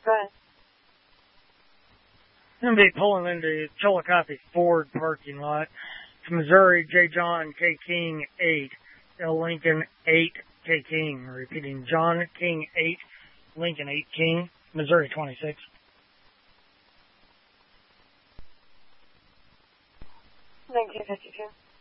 Go ahead. I'm going to be pulling into Chillicothe Ford parking lot. It's Missouri, J. John, K. King, 8. L. Lincoln, 8, K. King. Repeating, John King, 8, Lincoln, 8, King, Missouri, 26. 1952.